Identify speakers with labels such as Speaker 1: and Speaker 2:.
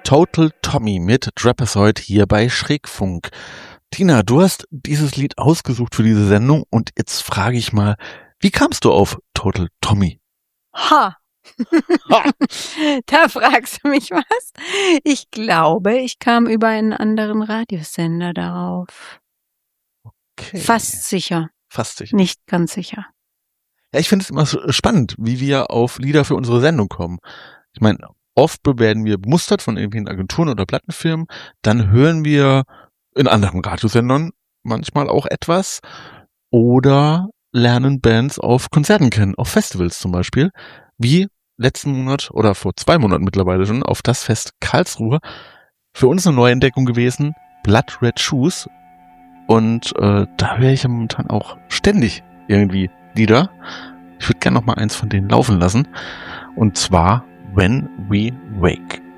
Speaker 1: Total Tommy mit Trapezoid hier bei Schrägfunk. Tina, du hast dieses Lied ausgesucht für diese Sendung und jetzt frage ich mal, wie kamst du auf Total Tommy?
Speaker 2: Ha! Da fragst du mich was? Ich glaube, ich kam über einen anderen Radiosender darauf.
Speaker 1: Okay.
Speaker 2: Fast sicher.
Speaker 1: Fast sicher.
Speaker 2: Nicht ganz sicher.
Speaker 1: Ja, ich finde es immer so spannend, wie wir auf Lieder für unsere Sendung kommen. Ich meine, oft werden wir bemustert von irgendwelchen Agenturen oder Plattenfirmen, dann hören wir in anderen Radiosendern manchmal auch etwas oder lernen Bands auf Konzerten kennen, auf Festivals zum Beispiel, wie letzten Monat oder vor 2 Monaten mittlerweile schon auf das Fest Karlsruhe. Für uns eine Neuentdeckung gewesen, Blood Red Shoes, und da höre ich ja momentan auch ständig irgendwie Lieder. Ich würde gerne noch mal eins von denen laufen lassen, und zwar When We Wake.